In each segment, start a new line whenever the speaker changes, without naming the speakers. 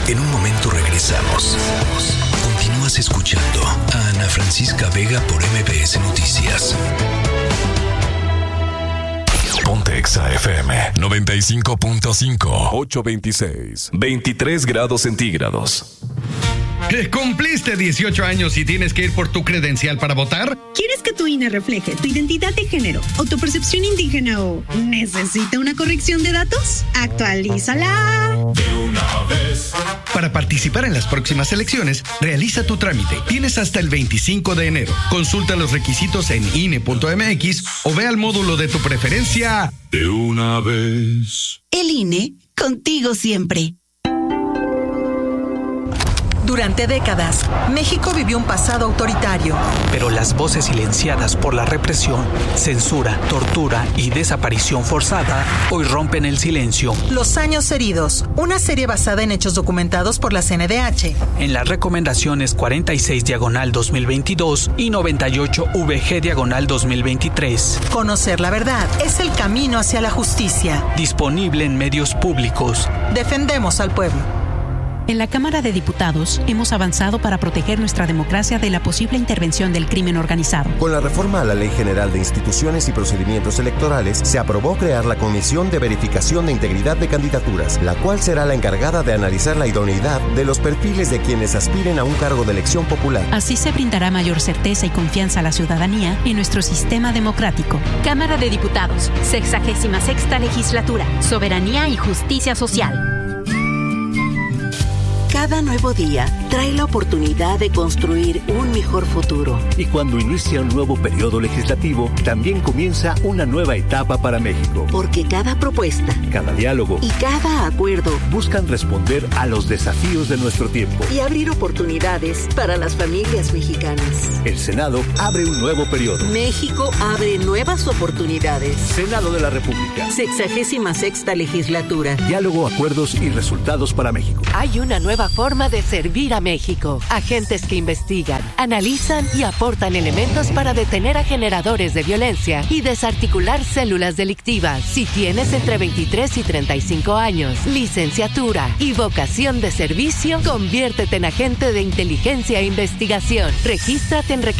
En un momento regresamos. Continúas escuchando a Ana Francisca Vega por MBS Noticias.
Ponte Exa FM 95.5, 826, 23 grados centígrados.
¿Cumpliste 18 años y tienes que ir por tu credencial para votar?
¿Quieres que tu INE refleje tu identidad de género o tu percepción indígena o necesita una corrección de datos? ¡Actualízala!
De una vez.
Para participar en las próximas elecciones, realiza tu trámite. Tienes hasta el 25 de enero. Consulta los requisitos en INE.mx o ve al módulo de tu preferencia.
De una vez.
El INE, contigo siempre.
Durante décadas, México vivió un pasado autoritario.
Pero las voces silenciadas por la represión, censura, tortura y desaparición forzada hoy rompen el silencio.
Los años heridos, una serie basada en hechos documentados por la CNDH.
En las recomendaciones 46/2022 y 98/VG/2023.
Conocer la verdad es el camino hacia la justicia.
Disponible en medios públicos.
Defendemos al pueblo.
En la Cámara de Diputados hemos avanzado para proteger nuestra democracia de la posible intervención del crimen organizado.
Con la reforma a la Ley General de Instituciones y Procedimientos Electorales, se aprobó crear la Comisión de Verificación de Integridad de Candidaturas, la cual será la encargada de analizar la idoneidad de los perfiles de quienes aspiren a un cargo de elección popular.
Así se brindará mayor certeza y confianza a la ciudadanía en nuestro sistema democrático.
Cámara de Diputados, 66ª Legislatura, Soberanía y Justicia Social.
Cada nuevo día trae la oportunidad de construir un mejor futuro.
Y cuando inicia un nuevo periodo legislativo, también comienza una nueva etapa para México.
Porque cada propuesta,
cada diálogo
y cada acuerdo
buscan responder a los desafíos de nuestro tiempo
y abrir oportunidades para las familias mexicanas.
El Senado abre un nuevo periodo.
México abre nuevas oportunidades.
Senado de la República.
66ª Legislatura.
Diálogo, acuerdos y resultados para México.
Hay una nueva forma de servir a México. Agentes que investigan, analizan y aportan elementos para detener a generadores de violencia y desarticular células delictivas. Si tienes entre 23 y 35 años, licenciatura y vocación de servicio, conviértete en agente de inteligencia e investigación. Regístrate en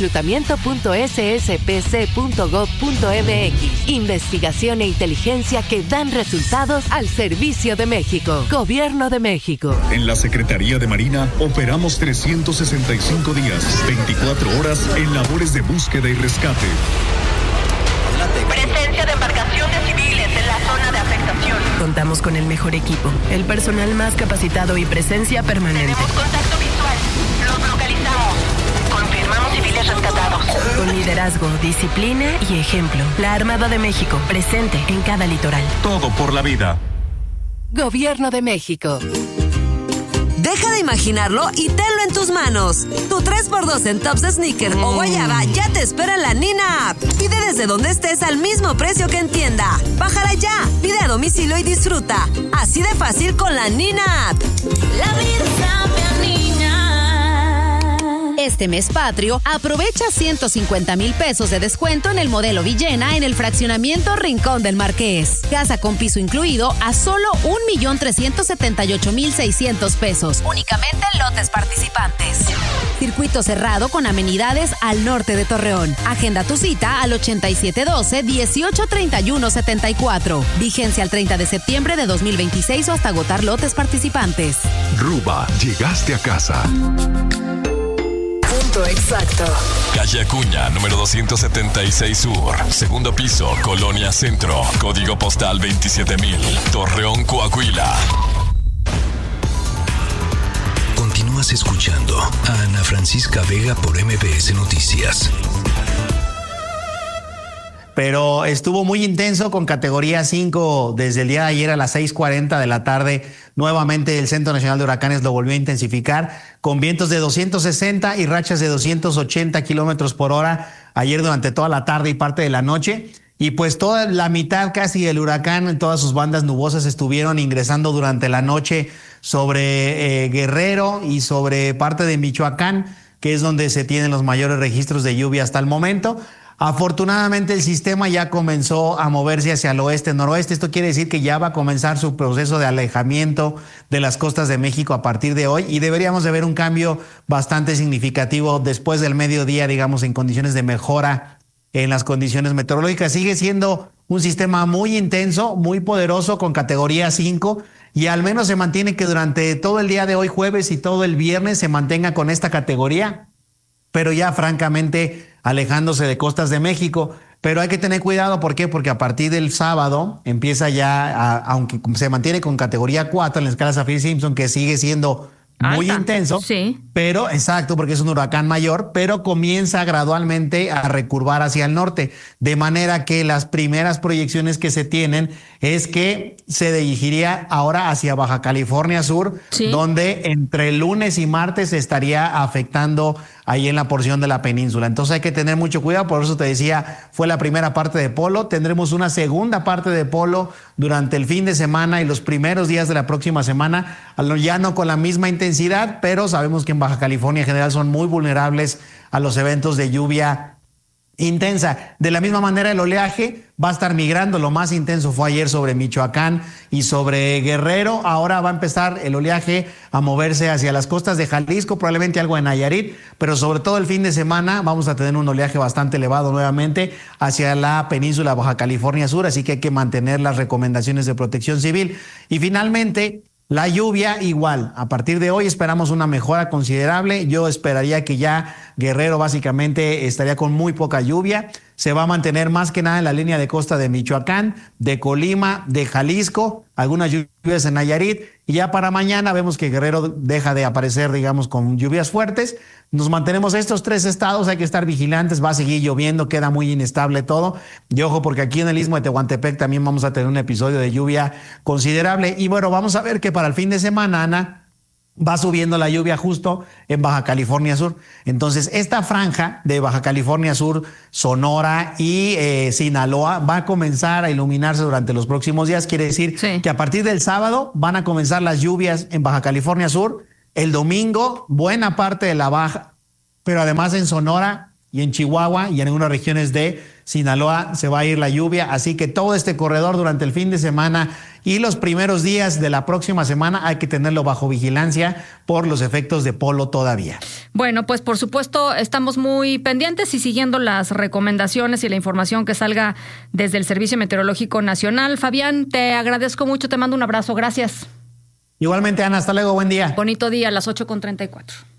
reclutamiento.sspc.gov.mx. Investigación e inteligencia que dan resultados al servicio de México. Gobierno de México.
En la Secretaría de Marina operamos 365 días, 24 horas en labores de búsqueda y rescate.
Presencia de embarcaciones civiles en la zona de afectación.
Contamos con el mejor equipo, el personal más capacitado y presencia permanente.
Tenemos contacto visual. Los localizamos. Confirmamos civiles rescatados.
Con liderazgo, disciplina y ejemplo. La Armada de México, presente en cada litoral.
Todo por la vida.
Gobierno de México.
Deja de imaginarlo y tenlo en tus manos. Tu 3x2 en tops de sneaker o guayaba ya te espera en la Nina App. Pide desde donde estés al mismo precio que en tienda. Bájala ya, pide a domicilio y disfruta. Así de fácil con la Nina App.
La vida sabe a niña.
Este mes patrio, aprovecha 150,000 pesos de descuento en el modelo Villena en el fraccionamiento Rincón del Marqués. Casa con piso incluido a solo 1,378,600 pesos. Únicamente en lotes participantes. Circuito cerrado con amenidades al norte de Torreón. Agenda tu cita al 8712-183174. Vigencia al 30 de septiembre de 2026 o hasta agotar lotes participantes.
Ruba, llegaste a casa.
Exacto.
Calle Acuña, número 276 Sur, segundo piso, Colonia Centro, código postal 27,000, Torreón, Coahuila.
Continúas escuchando a Ana Francisca Vega por MBS Noticias.
Pero estuvo muy intenso con categoría 5 desde el día de ayer a las 6:40 de la tarde. Nuevamente el Centro Nacional de Huracanes lo volvió a intensificar con vientos de 260 y rachas de 280 kilómetros por hora ayer durante toda la tarde y parte de la noche. Y pues toda la mitad casi del huracán en todas sus bandas nubosas estuvieron ingresando durante la noche sobre Guerrero y sobre parte de Michoacán, que es donde se tienen los mayores registros de lluvia hasta el momento. Afortunadamente el sistema ya comenzó a moverse hacia el oeste-noroeste. Esto quiere decir que ya va a comenzar su proceso de alejamiento de las costas de México a partir de hoy y deberíamos de ver un cambio bastante significativo después del mediodía, digamos, en condiciones de mejora en las condiciones meteorológicas. Sigue siendo un sistema muy intenso, muy poderoso, con categoría 5 y al menos se mantiene que durante todo el día de hoy, jueves y todo el viernes se mantenga con esta categoría, pero ya francamente alejándose de costas de México. Pero hay que tener cuidado, ¿por qué? Porque a partir del sábado empieza ya, aunque se mantiene con categoría 4 en la escala Saffir-Simpson, que sigue siendo muy intenso, sí. Pero exacto, porque es un huracán mayor, pero comienza gradualmente a recurvar hacia el norte, de manera que las primeras proyecciones que se tienen es que se dirigiría ahora hacia Baja California Sur, sí, donde entre lunes y martes se estaría afectando ahí en la porción de la península. Entonces hay que tener mucho cuidado, por eso te decía, fue la primera parte de polo, tendremos una segunda parte de polo durante el fin de semana y los primeros días de la próxima semana, ya no con la misma intensidad, pero sabemos que en Baja California en general son muy vulnerables a los eventos de lluvia intensa. De la misma manera el oleaje va a estar migrando, lo más intenso fue ayer sobre Michoacán y sobre Guerrero, ahora va a empezar el oleaje a moverse hacia las costas de Jalisco, probablemente algo en Nayarit, pero sobre todo el fin de semana vamos a tener un oleaje bastante elevado nuevamente hacia la península Baja California Sur, así que hay que mantener las recomendaciones de protección civil. Y finalmente, la lluvia igual, a partir de hoy esperamos una mejora considerable. Yo esperaría que ya Guerrero básicamente estaría con muy poca lluvia. Se va a mantener más que nada en la línea de costa de Michoacán, de Colima, de Jalisco, algunas lluvias en Nayarit. Y ya para mañana vemos que Guerrero deja de aparecer, digamos, con lluvias fuertes. Nos mantenemos estos 3 estados, hay que estar vigilantes, va a seguir lloviendo, queda muy inestable todo. Y ojo, porque aquí en el Istmo de Tehuantepec también vamos a tener un episodio de lluvia considerable. Y bueno, vamos a ver que para el fin de semana, Ana, va subiendo la lluvia justo en Baja California Sur. Entonces, esta franja de Baja California Sur, Sonora y Sinaloa va a comenzar a iluminarse durante los próximos días. Quiere decir que a partir del sábado van a comenzar las lluvias en Baja California Sur. El domingo, buena parte de la baja, pero además en Sonora y en Chihuahua y en algunas regiones de Sinaloa se va a ir la lluvia. Así que todo este corredor durante el fin de semana y los primeros días de la próxima semana hay que tenerlo bajo vigilancia por los efectos de polo todavía.
Bueno, pues por supuesto estamos muy pendientes y siguiendo las recomendaciones y la información que salga desde el Servicio Meteorológico Nacional. Fabián, te agradezco mucho, te mando un abrazo, gracias.
Igualmente, Ana, hasta luego, buen día.
Bonito día, a las 8:34.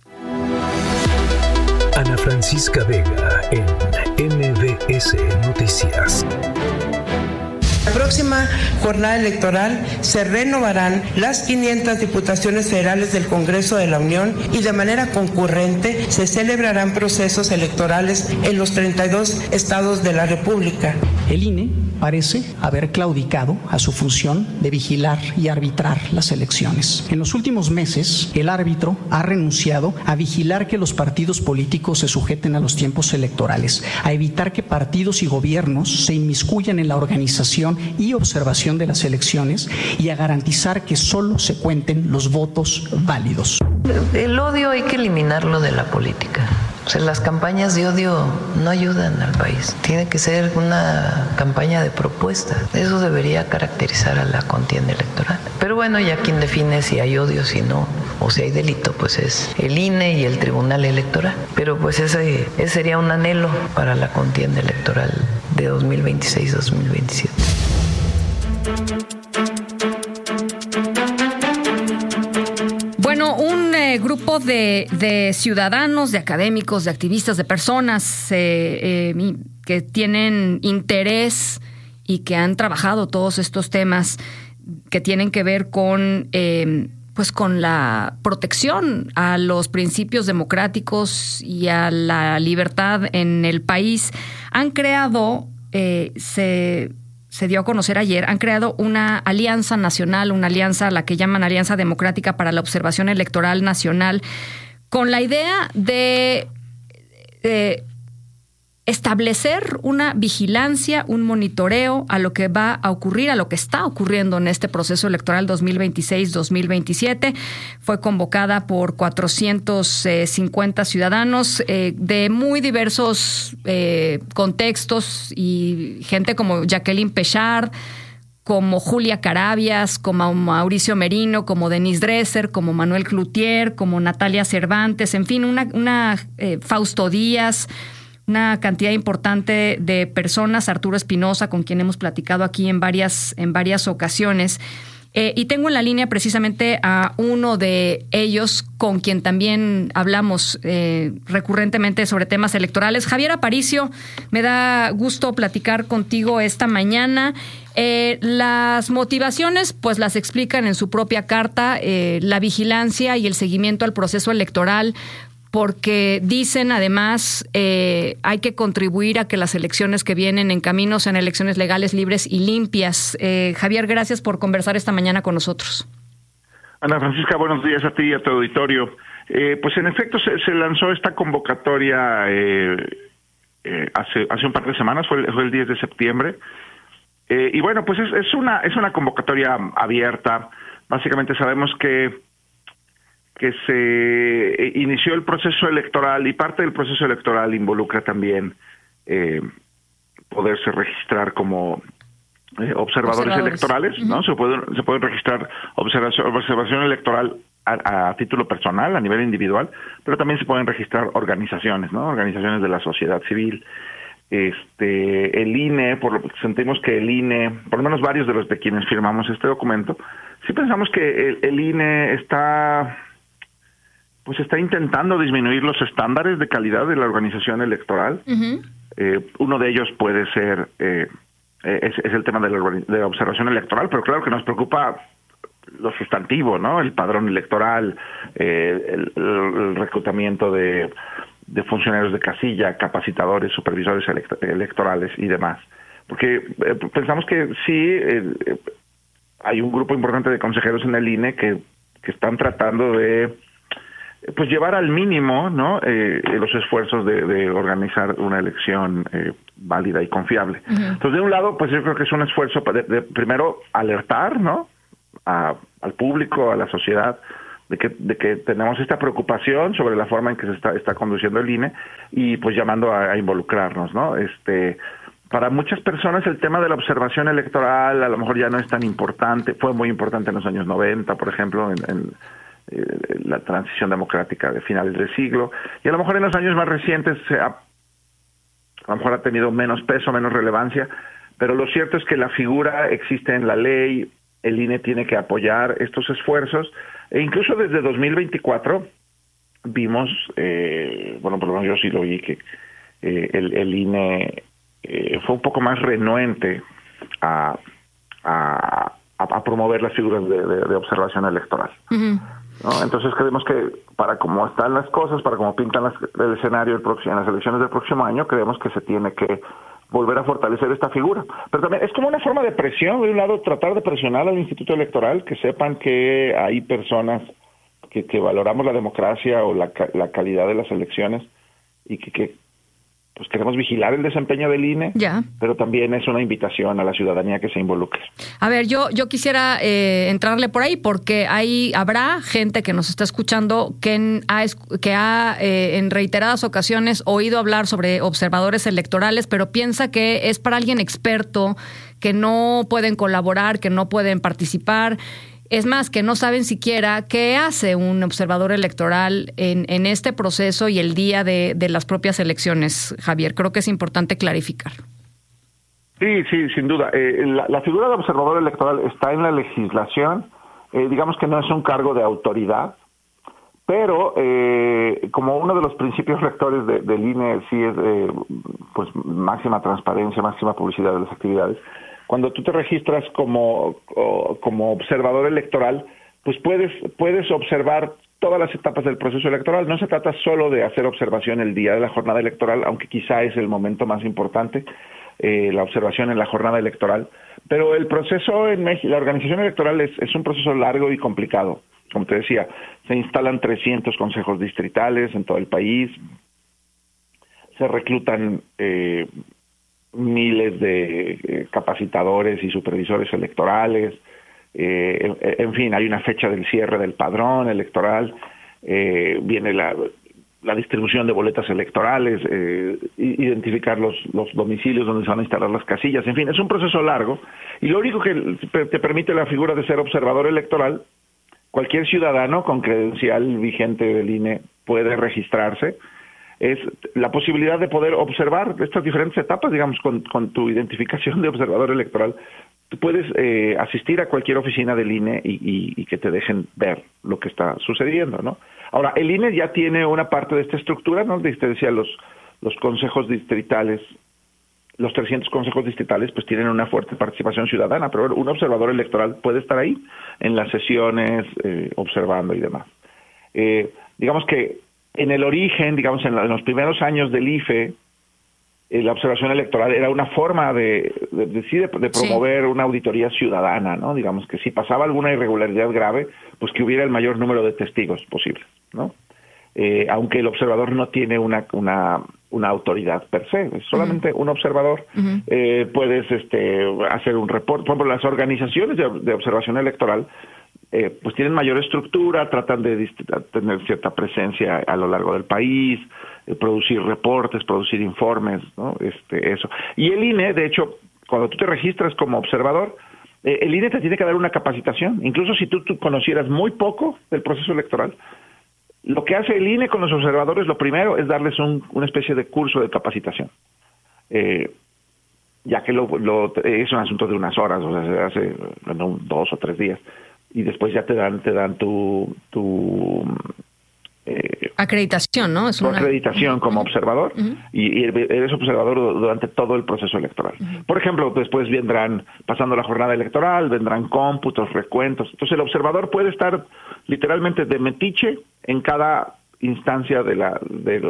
Ana Francisca Vega en MBS Noticias.
La próxima jornada electoral se renovarán las 500 diputaciones federales del Congreso de la Unión y de manera concurrente se celebrarán procesos electorales en los 32 estados de la República.
El INE parece haber claudicado a su función de vigilar y arbitrar las elecciones. En los últimos meses, el árbitro ha renunciado a vigilar que los partidos políticos se sujeten a los tiempos electorales, a evitar que partidos y gobiernos se inmiscuyan en la organización y observación de las elecciones y a garantizar que solo se cuenten los votos válidos.
El odio hay que eliminarlo de la política. O sea, las campañas de odio no ayudan al país. Tiene que ser una campaña de propuesta. Eso debería caracterizar a la contienda electoral. Pero bueno, ya quien define si hay odio, si no, o si hay delito, pues es el INE y el Tribunal Electoral. Pero pues ese sería un anhelo para la contienda electoral de 2026-2027.
Bueno, un grupo de ciudadanos, de académicos, de activistas, de personas que tienen interés y que han trabajado todos estos temas que tienen que ver con con la protección a los principios democráticos y a la libertad en el país, han creado, se dio a conocer ayer, han creado una alianza nacional, una alianza a la que llaman Alianza Democrática para la Observación Electoral Nacional, con la idea de establecer una vigilancia, un monitoreo a lo que va a ocurrir, a lo que está ocurriendo en este proceso electoral 2026-2027. Fue convocada por 450 ciudadanos de muy diversos contextos y gente como Jacqueline Pechard, como Julia Carabias, como Mauricio Merino, como Denise Dresser, como Manuel Cloutier, como Natalia Cervantes, en fin, una Fausto Díaz, una cantidad importante de personas, Arturo Espinosa, con quien hemos platicado aquí en varias ocasiones. Y tengo en la línea precisamente a uno de ellos con quien también hablamos recurrentemente sobre temas electorales. Javier Aparicio, me da gusto platicar contigo esta mañana. Las motivaciones, pues las explican en su propia carta, la vigilancia y el seguimiento al proceso electoral, porque dicen además hay que contribuir a que las elecciones que vienen en camino sean elecciones legales, libres y limpias. Javier, gracias por conversar esta mañana con nosotros.
Ana Francisca, buenos días a ti y a tu auditorio. Pues en efecto se lanzó esta convocatoria hace un par de semanas, fue el 10 de septiembre. Y bueno, pues es una convocatoria abierta. Básicamente sabemos que se inició el proceso electoral y parte del proceso electoral involucra también poderse registrar como observadores electorales, ¿no? Se pueden registrar observación electoral a título personal, a nivel individual, pero también se pueden registrar organizaciones, ¿no? Organizaciones de la sociedad civil. El INE, sentimos que el INE, por lo menos varios de quienes firmamos este documento, sí pensamos que el INE está intentando disminuir los estándares de calidad de la organización electoral. Uh-huh. Uno de ellos puede ser es el tema de la observación electoral, pero claro que nos preocupa lo sustantivo, ¿no? El padrón electoral, el reclutamiento de funcionarios de casilla, capacitadores, supervisores electorales y demás. Porque pensamos que sí hay un grupo importante de consejeros en el INE que están tratando de pues llevar al mínimo, ¿no? Los esfuerzos de organizar una elección válida y confiable. Uh-huh. Entonces, de un lado, pues yo creo que es un esfuerzo de primero alertar, ¿no? Al público, a la sociedad, de que tenemos esta preocupación sobre la forma en que se está conduciendo el INE y pues llamando a involucrarnos, ¿no? Para muchas personas el tema de la observación electoral a lo mejor ya no es tan importante. Fue muy importante en los años 90, por ejemplo, en la transición democrática de finales del siglo, y a lo mejor en los años más recientes a lo mejor ha tenido menos peso, menos relevancia, pero lo cierto es que la figura existe en la ley, el INE tiene que apoyar estos esfuerzos, e incluso desde 2024 vimos, bueno, por lo menos yo sí lo vi, que el INE fue un poco más renuente a promover las figuras de observación electoral. Uh-huh. ¿No? Entonces creemos que para cómo están las cosas, para cómo pintan el escenario en las elecciones del próximo año, creemos que se tiene que volver a fortalecer esta figura. Pero también es como una forma de presión, de un lado tratar de presionar al Instituto Electoral, que sepan que hay personas que valoramos la democracia o la calidad de las elecciones y que pues queremos vigilar el desempeño del INE, pero también es una invitación a la ciudadanía que se involucre.
A ver, yo quisiera entrarle por ahí porque habrá gente que nos está escuchando que ha en reiteradas ocasiones oído hablar sobre observadores electorales, pero piensa que es para alguien experto, que no pueden colaborar, que no pueden participar. Es más, que no saben siquiera qué hace un observador electoral en este proceso y el día de las propias elecciones, Javier. Creo que es importante clarificar.
Sí, sin duda. La figura de observador electoral está en la legislación. Digamos que no es un cargo de autoridad, pero como uno de los principios rectores del INE sí es pues máxima transparencia, máxima publicidad de las actividades. Cuando tú te registras como observador electoral, pues puedes observar todas las etapas del proceso electoral. No se trata solo de hacer observación el día de la jornada electoral, aunque quizá es el momento más importante, la observación en la jornada electoral. Pero el proceso en México, la organización electoral es un proceso largo y complicado. Como te decía, se instalan 300 consejos distritales en todo el país. se reclutan miles de capacitadores y supervisores electorales. En fin, hay una fecha del cierre del padrón electoral, viene la distribución de boletas electorales, identificar los domicilios donde se van a instalar las casillas, en fin, es un proceso largo, y lo único que te permite la figura de ser observador electoral, cualquier ciudadano con credencial vigente del INE puede registrarse, es la posibilidad de poder observar estas diferentes etapas, digamos, con tu identificación de observador electoral. Tú puedes asistir a cualquier oficina del INE y que te dejen ver lo que está sucediendo, ¿no? Ahora, el INE ya tiene una parte de esta estructura, ¿no? Te decía, los consejos distritales, los 300 consejos distritales, pues tienen una fuerte participación ciudadana, pero un observador electoral puede estar ahí en las sesiones, observando y demás. Digamos que en el origen, digamos, en los primeros años del IFE, la observación electoral era una forma de promover una auditoría ciudadana, ¿no? Digamos que si pasaba alguna irregularidad grave, pues que hubiera el mayor número de testigos posible, ¿no? Aunque el observador no tiene una autoridad per se, es solamente un observador. Puedes hacer un reporte. Por ejemplo, las organizaciones de observación electoral pues tienen mayor estructura, tratan de tener cierta presencia a lo largo del país, producir reportes, producir informes, ¿no? Eso. Y el INE, de hecho, cuando tú te registras como observador, el INE te tiene que dar una capacitación. Incluso si tú conocieras muy poco del proceso electoral, lo que hace el INE con los observadores, lo primero es darles una especie de curso de capacitación. Ya que es un asunto de unas horas, o sea, se hace 2 o 3 días. Y después ya te dan tu
acreditación, ¿no?
Tu acreditación como observador, y eres observador durante todo el proceso electoral. Por ejemplo, después vendrán, pasando la jornada electoral, vendrán cómputos, recuentos. Entonces el observador puede estar literalmente de metiche en cada instancia del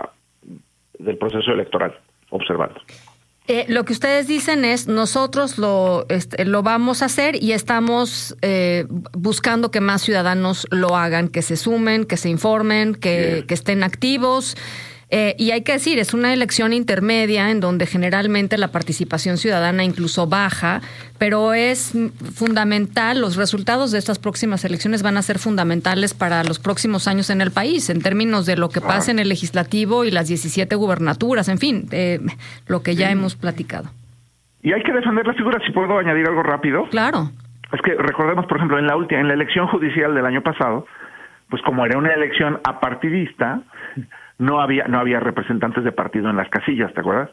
proceso electoral, observando.
Lo que ustedes dicen es, nosotros lo vamos a hacer y estamos buscando que más ciudadanos lo hagan, que se sumen, que se informen, que estén activos. Y hay que decir, es una elección intermedia en donde generalmente la participación ciudadana incluso baja, pero es fundamental, los resultados de estas próximas elecciones van a ser fundamentales para los próximos años en el país, en términos de lo que pasa en el legislativo y las 17 gubernaturas, en fin, lo que ya hemos platicado.
Y hay que defender la figura, si puedo añadir algo rápido.
Claro.
Es que recordemos, por ejemplo, en la elección judicial del año pasado, pues como era una elección apartidista, no había representantes de partido en las casillas, ¿te acuerdas?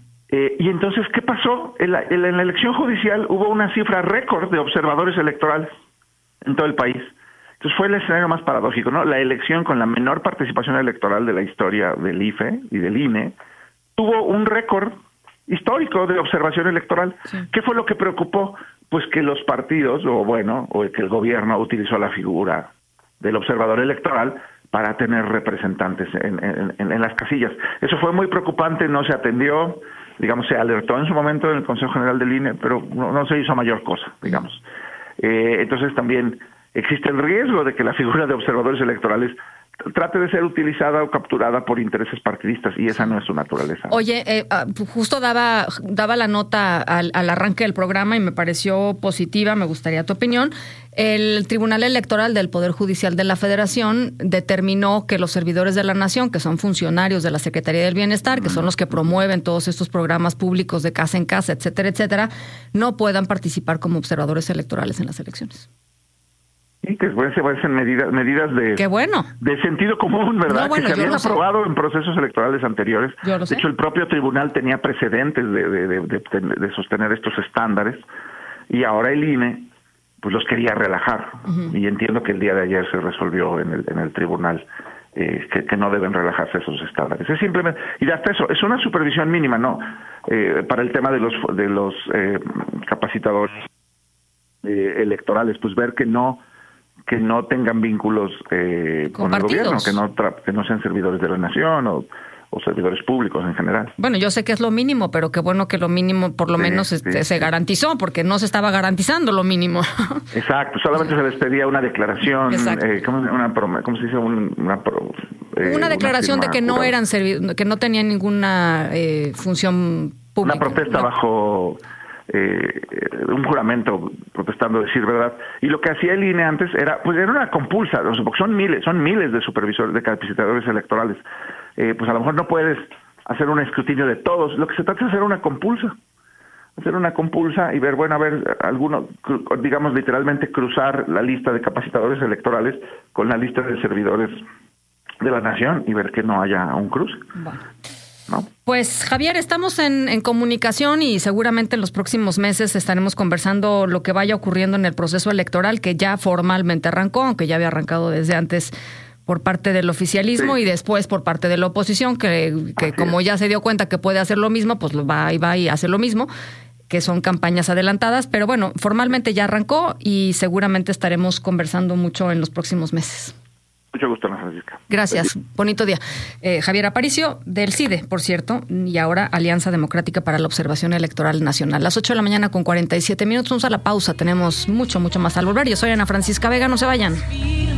Y entonces, ¿qué pasó? En la elección judicial hubo una cifra récord de observadores electorales en todo el país. Entonces fue el escenario más paradójico, ¿no? La elección con la menor participación electoral de la historia del IFE y del INE tuvo un récord histórico de observación electoral. Sí. ¿Qué fue lo que preocupó? Pues que los partidos, o que el gobierno utilizó la figura del observador electoral para tener representantes en las casillas. Eso fue muy preocupante, no se atendió, digamos, se alertó en su momento en el Consejo General del INE, pero no se hizo mayor cosa, digamos. Entonces también existe el riesgo de que la figura de observadores electorales trate de ser utilizada o capturada por intereses partidistas, y esa no es su naturaleza.
Oye, justo daba la nota al arranque del programa y me pareció positiva, me gustaría tu opinión. El Tribunal Electoral del Poder Judicial de la Federación determinó que los servidores de la Nación, que son funcionarios de la Secretaría del Bienestar, que son los que promueven todos estos programas públicos de casa en casa, etcétera, no puedan participar como observadores electorales en las elecciones.
Sí, que parecen medidas de,
¡qué bueno!,
de sentido común, ¿verdad? No, bueno, que se habían aprobado en procesos electorales anteriores. De hecho, el propio tribunal tenía precedentes de sostener estos estándares, y ahora el INE pues los quería relajar. Y entiendo que el día de ayer se resolvió en el tribunal que no deben relajarse esos estándares. Es simplemente, y hasta eso, es una supervisión mínima, ¿no? Para el tema de los capacitadores electorales, pues ver que no tengan vínculos con el gobierno, que no sean servidores de la nación o servidores públicos en general.
Bueno, yo sé que es lo mínimo, pero qué bueno que lo mínimo por lo menos se garantizó, porque no se estaba garantizando lo mínimo.
Exacto, solamente se les pedía una declaración, ¿cómo se dice?
una declaración de que no eran que no tenían ninguna función pública.
Una protesta bajo un juramento, protestando decir verdad. Y lo que hacía el INE antes era una compulsa, porque son miles de supervisores, de capacitadores electorales. Pues a lo mejor no puedes hacer un escrutinio de todos. Lo que se trata es hacer una compulsa y ver, algunos, digamos, literalmente cruzar la lista de capacitadores electorales con la lista de servidores de la nación y ver que no haya un cruce.
Bueno.
¿No?
Pues Javier, estamos en comunicación y seguramente en los próximos meses estaremos conversando lo que vaya ocurriendo en el proceso electoral, que ya formalmente arrancó, aunque ya había arrancado desde antes por parte del oficialismo y después por parte de la oposición, que como ya se dio cuenta que puede hacer lo mismo, pues va y hace lo mismo, que son campañas adelantadas, pero bueno, formalmente ya arrancó y seguramente estaremos conversando mucho en los próximos meses.
Mucho gusto, Ana Francisca.
Gracias. Bonito día. Javier Aparicio, del CIDE, por cierto, y ahora Alianza Democrática para la Observación Electoral Nacional. Las 8 de la mañana con 47 minutos. Vamos a la pausa. Tenemos mucho más al volver. Yo soy Ana Francisca Vega. No se vayan.